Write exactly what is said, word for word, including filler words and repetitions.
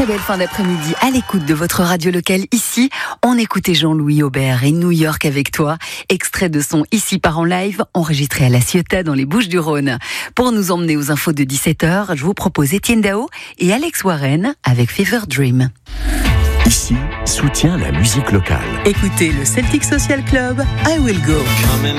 Très belle fin d'après-midi à l'écoute de votre radio locale. Ici, on écoutait Jean-Louis Aubert et New York avec toi. Extrait de son Ici part en live, enregistré à La Ciotat dans les Bouches-du-Rhône. Pour nous emmener aux infos de dix-sept heures, je vous propose Étienne Dao et Alex Warren avec Fever Dream. Ici, soutient la musique locale. Écoutez le Celtic Social Club, I Will Go.